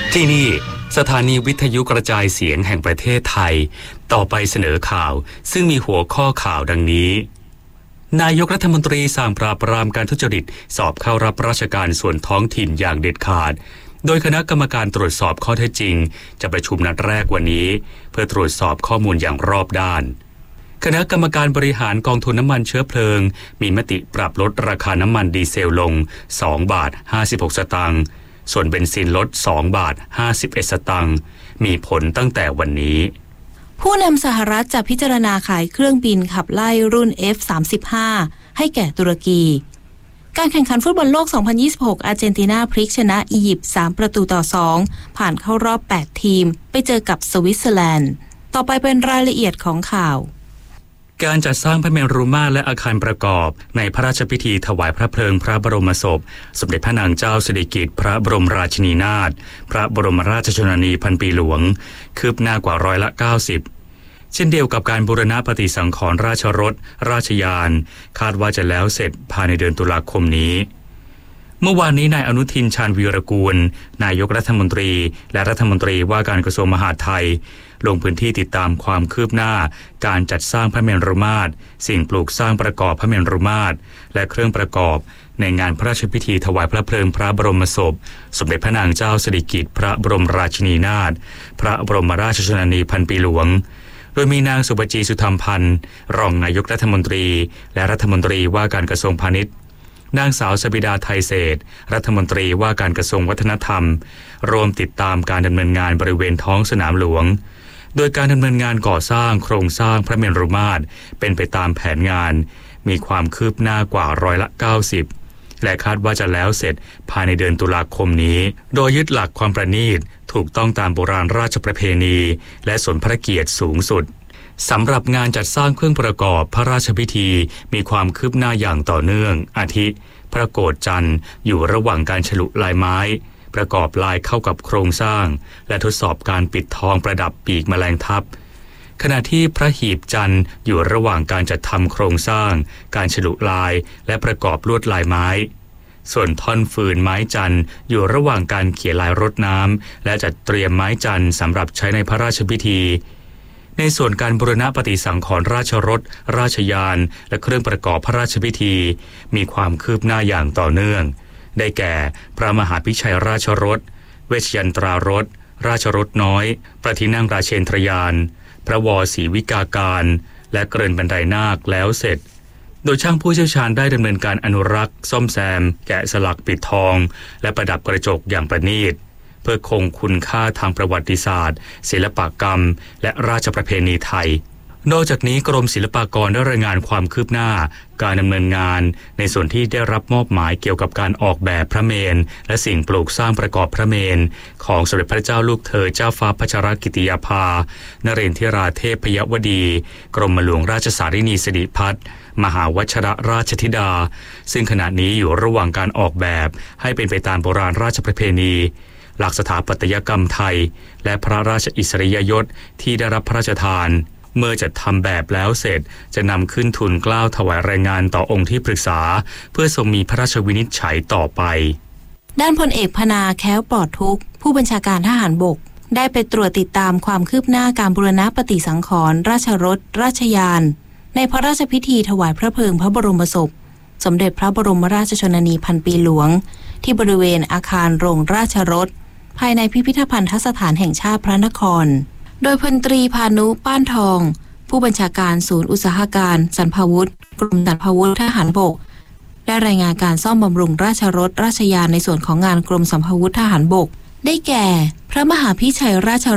ที่นี่สถานีวิทยุกระจายเสียงแห่งประเทศไทยต่อไปเสนอข่าวซึ่งมีหัวข้อข่าวดังนี้นายกรัฐมนตรีสั่งปราบปรามการทุจริตสอบเข้ารับราชการส่วนท้องถิ่นอย่างเด็ดขาดโดยคณะกรรมการตรวจสอบข้อเท็จจริงจะประชุมนัดแรกวันนี้เพื่อตรวจสอบข้อมูลอย่างรอบด้านคณะกรรมการบริหารกองทุนน้ำมันเชื้อเพลิงมีมติปรับลดราคาน้ำมันดีเซลลง2 บาท 56 สตางค์ส่วนเบนซินลด2 บาท 51 สตางค์มีผลตั้งแต่วันนี้ผู้นำสหรัฐจะพิจารณาขายเครื่องบินขับไล่รุ่น F-35 ให้แก่ตุรกีการแข่งขันฟุตบอลโลก 2026 อาร์เจนตินาพลิกชนะอียิปต์3-2 ผ่านเข้ารอบ 8 ทีมไปเจอกับสวิตเซอร์แลนด์ต่อไปเป็นรายละเอียดของข่าวการจัดสร้างพระเมรุมาตรและอาคารประกอบในพระราชพิธีถวายพระเพลิงพระบรมศพสมเด็จพระนางเจ้าสิริกิติ์พระบรมราชินีนาถพระบรมราชชนนีพันปีหลวงคืบหน้ากว่า90%เช่นเดียวกับการบูรณะปฏิสังขรณ์ราชรถราชยานคาดว่าจะแล้วเสร็จภายในเดือนตุลาคมนี้เมื่อวานนี้นายอนุทินชาญวีรกูลนายกรัฐมนตรีและรัฐมนตรีว่าการกระทรวงมหาดไทยลงพื้นที่ติดตามความคืบหน้าการจัดสร้างพระเมรุมาตรสิ่งปลูกสร้างประกอบพระเมรุมาตรและเครื่องประกอบในงานพระราชพิธีถวายพระเพลิงพระบรมศพสมเด็จพระนางเจ้าสิริกิติ์พระบรมราชินีนาถพระบรมราชชนนีพันปีหลวงโดยมีนางสุปจีสุธรรมพันธ์รองนายกรัฐมนตรีและรัฐมนตรีว่าการกระทรวงพาณิชย์นางสาวสบิดาไทยเศรษฐ์รัฐมนตรีว่าการกระทรวงวัฒนธรรมรวมติดตามการดำเนินงานบริเวณท้องสนามหลวงโดยการดำเนินงานก่อสร้างโครงสร้างพระเมรุมาตรเป็นไปตามแผนงานมีความคืบหน้ากว่า90%และคาดว่าจะแล้วเสร็จภายในเดือนตุลาคมนี้โดยยึดหลักความประณีตถูกต้องตามโบราณราชประเพณีและสมพระเกียรติสูงสุดสำหรับงานจัดสร้างเครื่องประกอบพระราชพิธีมีความคืบหน้าอย่างต่อเนื่องอาทิพระโกฐจันทร์อยู่ระหว่างการฉลุลายไม้ประกอบลายเข้ากับโครงสร้างและทดสอบการปิดทองประดับปีกแมลงทับขณะที่พระหีบจันทร์อยู่ระหว่างการจัดทำโครงสร้างการฉลุลายและประกอบลวดลายไม้ส่วนท่อนฟืนไม้จันทร์อยู่ระหว่างการเขียนลายรดน้ำและจัดเตรียมไม้จันทร์สำหรับใช้ในพระราชพิธีในส่วนการบูรณะปฏิสังขรณ์ราชรถราชยานและเครื่องประกอบพระราชพิธีมีความคืบหน้าอย่างต่อเนื่องได้แก่พระมหาพิชัยราชรถเวชยันตรารถราชรถน้อยพระที่นั่งราเชนทรยานพระวศรีวิกาการและเกรินบันไดนาคแล้วเสร็จโดยช่างผู้เชี่ยวชาญได้ดำเนินการอนุรักษ์ซ่อมแซมแกะสลักปิดทองและประดับกระจกอย่างประณีตเพื่อคงคุณค่าทางประวัติศาสตร์ศิลปกรรมและราชประเพณีไทยนอกจากนี้กรมศิลปากรได้รายงานความคืบหน้าการดำเนินงานในส่วนที่ได้รับมอบหมายเกี่ยวกับการออกแบบพระเมรุและสิ่งปลูกสร้างประกอบพระเมรุของสมเด็จพระเจ้าลูกเธอเจ้าฟ้าพัชรกิติยาภานเรนทิราเทพยวดีกรมหลวงราชสารินีสิริพัฒน์มหาวชิรราชธิดาซึ่งขณะนี้อยู่ระหว่างการออกแบบให้เป็นไปตามโบราณราชประเพณีหลักสถาปัตยกรรมไทยและพระราชอิสริยยศที่ได้รับพระราชทานเมื่อจัดทำแบบแล้วเสร็จจะนำขึ้นทูลเกล้าถวายรายงานต่อองค์ที่ปรึกษาเพื่อทรงมีพระราชวินิจฉัยต่อไปด้านพลเอกพนาแค้วปลอดทุกข์ผู้บัญชาการทหารบกได้ไปตรวจติดตามความคืบหน้าการบูรณะปฏิสังขรณ์ราชรถราชยานในพระราชพิธีถวายพระเพลิงพระบรมศพสมเด็จพระบรมราชชนนีพันปีหลวงที่บริเวณอาคารโรงราชรถภายในพิพิธภัณฑสถานแห่งชาติพระนครโดยพลตรีพานุป้านทองผู้บัญชาการศูนย์อุตสาหการสรรพาวุธกรมสรรพาวุธทหารบกได้รายงานการซ่อมบำรุงราชรถราชยานในส่วนของงานกรมสรรพาวุธทหารบกได้แก่พระมหาพิชัยราช